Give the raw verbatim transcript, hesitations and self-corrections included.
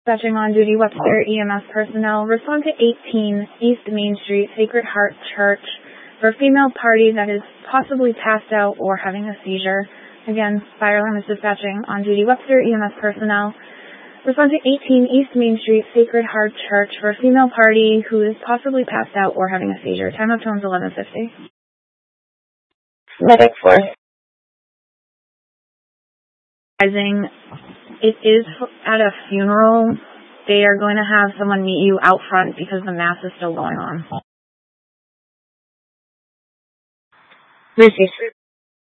Dispatching on duty, Webster E M S personnel. Respond to eighteen East Main Street, Sacred Heart Church, for a female party that is possibly passed out or having a seizure. Again, fire alarm is dispatching on duty, Webster E M S personnel. Respond to eighteen East Main Street, Sacred Heart Church, for a female party who is possibly passed out or having a seizure. Time of tone is eleven fifty. Medic force. It is at a funeral. They are going to have someone meet you out front because the mass is still going on. Lucy.